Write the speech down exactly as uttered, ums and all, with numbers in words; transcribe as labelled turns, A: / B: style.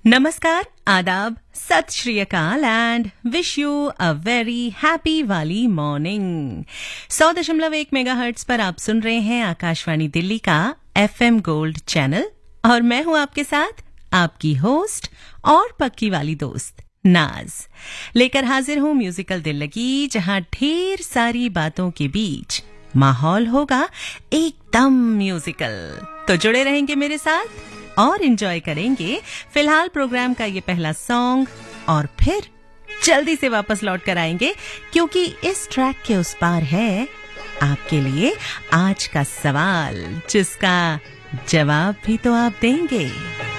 A: नमस्कार, आदाब, सत श्री अकाल and wish you a very happy वाली मॉर्निंग। सौ दशमलव एक मेगाहर्ट्ज पर आप सुन रहे हैं आकाशवाणी दिल्ली का एफएम गोल्ड चैनल और मैं हूं आपके साथ आपकी होस्ट और पक्की वाली दोस्त नाज, लेकर हाजिर हूं म्यूजिकल दिल लगी, जहां ढेर सारी बातों के बीच माहौल होगा एकदम म्यूजिकल। तो जुड़े रहेंगे मेरे साथ और एंजॉय करेंगे फिलहाल प्रोग्राम का ये पहला सॉन्ग और फिर जल्दी से वापस लौट कर आएंगे क्योंकि इस ट्रैक के उस पार है आपके लिए आज का सवाल, जिसका जवाब भी तो आप देंगे।